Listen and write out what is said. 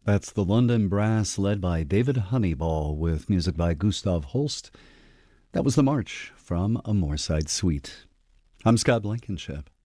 That's the London Brass led by David Honeyball with music by Gustav Holst. That was the march from A Moorside Suite. I'm Scott Blankenship.